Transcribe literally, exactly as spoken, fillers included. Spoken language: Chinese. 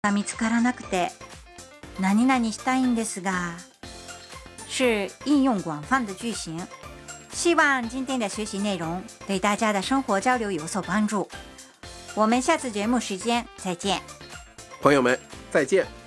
見つからなくて何々したいんですが，是应用广泛的句型。希望今天的学习内容对大家的生活交流有所帮助。我们下次节目时间再见， 朋友们再见。